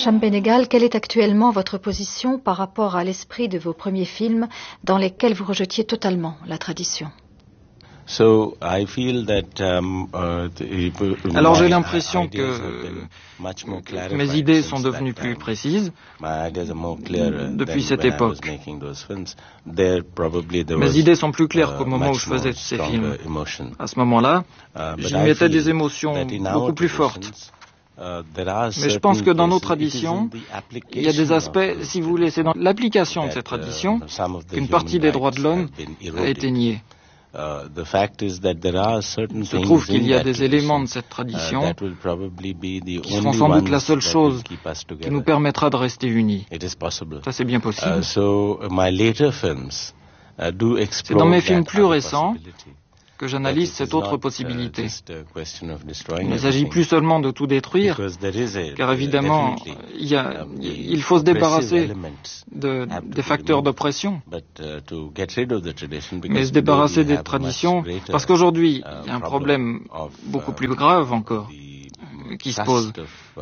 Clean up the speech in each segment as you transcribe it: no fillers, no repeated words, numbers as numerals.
Cham Benegal, quelle est actuellement votre position par rapport à l'esprit de vos premiers films dans lesquels vous rejetiez totalement la tradition? Alors j'ai l'impression que mes idées sont devenues plus précises depuis cette époque. Mes idées sont plus claires qu'au moment où je faisais ces films. À ce moment-là, j'y mettais des émotions beaucoup plus fortes. Mais je pense que dans nos traditions, il y a des aspects, si vous voulez, c'est dans l'application de ces traditions qu'une partie des droits de l'homme a été niée. Il se trouve qu'il y a des éléments de cette tradition qui seront sans doute la seule chose qui nous permettra de rester unis. Ça, c'est bien possible. C'est dans mes films plus récents que j'analyse cette autre possibilité. Il ne s'agit plus seulement de tout détruire, car évidemment, il faut se débarrasser des facteurs d'oppression, mais se débarrasser des traditions, parce qu'aujourd'hui, il y a un problème beaucoup plus grave encore qui se pose.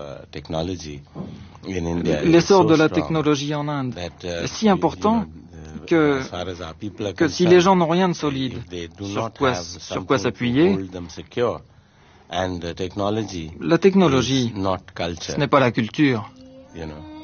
L'essor de la technologie en Inde est si important que si les gens n'ont rien de solide sur quoi s'appuyer, la technologie, ce n'est pas la culture.